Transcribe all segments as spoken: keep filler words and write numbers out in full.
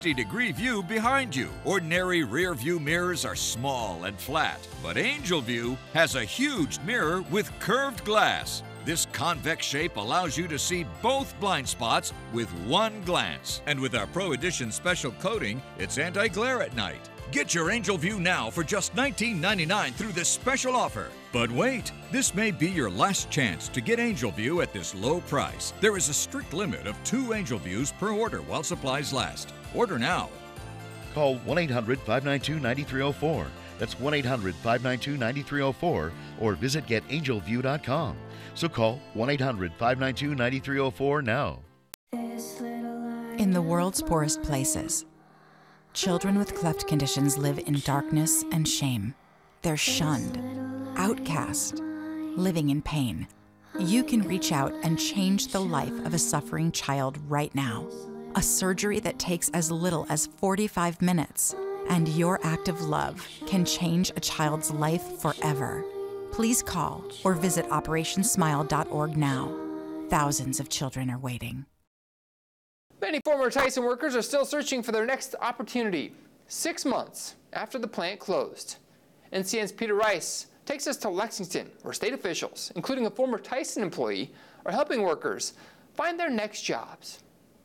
degree view behind you. Ordinary rear view mirrors are small and flat, but Angel View has a huge mirror with curved glass. This convex shape allows you to see both blind spots with one glance. And with our Pro Edition special coating, it's anti-glare at night. Get your Angel View now for just nineteen ninety-nine dollars through this special offer. But wait, this may be your last chance to get Angel View at this low price. There is a strict limit of two Angel Views per order while supplies last. Order now. Call one eight hundred, five nine two, nine three zero four. That's one eight hundred, five nine two, nine three zero four or visit get angel view dot com. So call one eight hundred, five nine two, nine three zero four now. In the world's poorest places, children with cleft conditions live in darkness and shame. They're shunned, outcast, living in pain. You can reach out and change the life of a suffering child right now. A surgery that takes as little as forty-five minutes. And your act of love can change a child's life forever. Please call or visit operation smile dot org now. Thousands of children are waiting. Many former Tyson workers are still searching for their next opportunity, six months after the plant closed. N C N's Peter Rice takes us to Lexington, where state officials, including a former Tyson employee, are helping workers find their next jobs.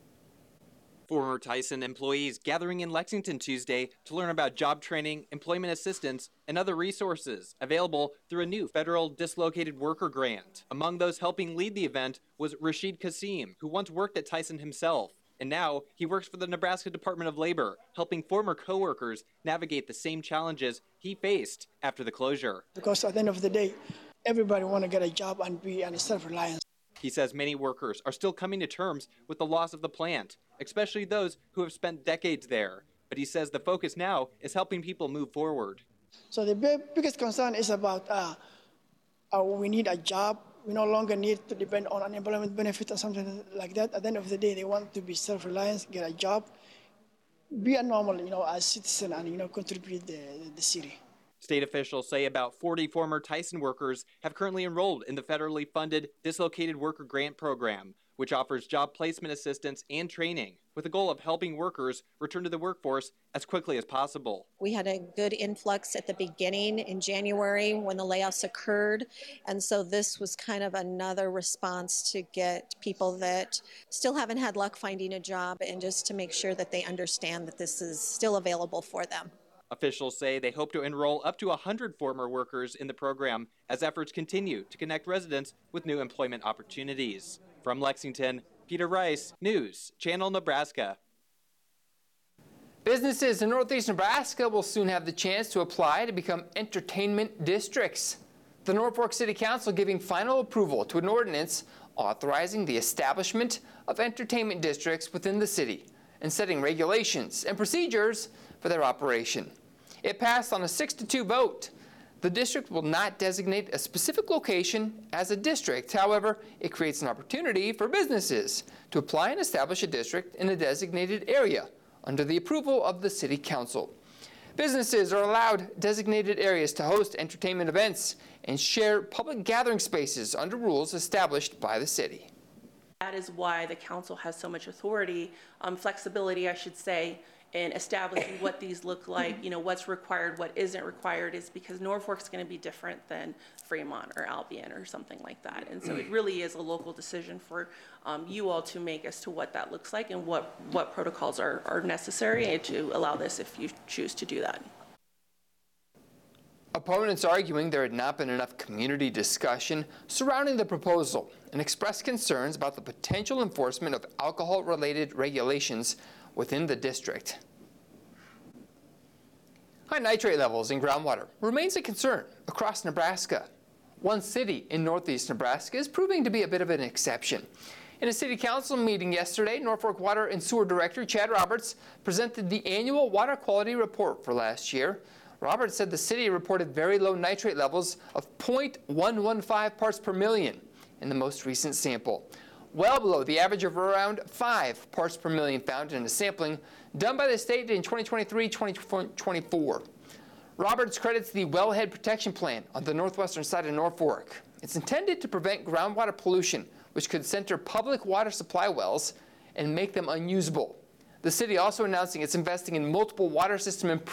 Former Tyson employees gathering in Lexington Tuesday to learn about job training, employment assistance, and other resources available through a new federal dislocated worker grant. Among those helping lead the event was Rashid Kasim, who once worked at Tyson himself. And now he works for the Nebraska Department of Labor, helping former coworkers navigate the same challenges he faced after the closure. Because at the end of the day, everybody want to get a job and be on self-reliance. He says many workers are still coming to terms with the loss of the plant, especially those who have spent decades there. But he says the focus now is helping people move forward. So the big, biggest concern is about uh, uh, we need a job. We no longer need to depend on unemployment benefit or something like that. At the end of the day, they want to be self-reliant, get a job, be a normal, you know, as citizen, and you know, contribute the the city. State officials say about forty former Tyson workers have currently enrolled in the federally funded Dislocated Worker Grant Program, which offers job placement assistance and training with the goal of helping workers return to the workforce as quickly as possible. We had a good influx at the beginning in January when the layoffs occurred, and so this was kind of another response to get people that still haven't had luck finding a job and just to make sure that they understand that this is still available for them. Officials say they hope to enroll up to one hundred former workers in the program as efforts continue to connect residents with new employment opportunities. From Lexington, Peter Rice, News Channel Nebraska. Businesses in Northeast Nebraska will soon have the chance to apply to become entertainment districts. The Norfolk City Council giving final approval to an ordinance authorizing the establishment of entertainment districts within the city and setting regulations and procedures for their operation. It passed on a six to two vote. The district will not designate a specific location as a district. However, it creates an opportunity for businesses to apply and establish a district in a designated area under the approval of the City Council. Businesses are allowed designated areas to host entertainment events and share public gathering spaces under rules established by the city. That is why the council has so much authority, um, flexibility, I should say, in establishing what these look like, you know, what's required, what isn't required, is because Norfolk's going to be different than Fremont or Albion or something like that. And so it really is a local decision for um, you all to make as to what that looks like and what, what protocols are, are necessary to allow this if you choose to do that. Opponents arguing there had not been enough community discussion surrounding the proposal and expressed concerns about the potential enforcement of alcohol-related regulations within the district. High nitrate levels in groundwater remains a concern across Nebraska. One city in northeast Nebraska is proving to be a bit of an exception. In a city council meeting yesterday, Norfolk Water and Sewer Director Chad Roberts presented the annual water quality report for last year. Roberts said the city reported very low nitrate levels of zero point one one five parts per million in the most recent sample, well below the average of around five parts per million found in a sampling done by the state in twenty twenty-three twenty twenty-four. Roberts credits the Wellhead Protection Plan on the northwestern side of Norfolk. It's intended to prevent groundwater pollution, which could center public water supply wells and make them unusable. The The city also announcing it's investing in multiple water system improvements